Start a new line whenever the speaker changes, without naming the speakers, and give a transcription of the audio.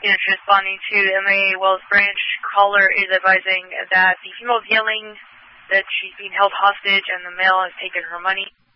She's responding to MA Wells Branch. Caller is advising that the female is yelling that she's being held hostage and the male has taken her money.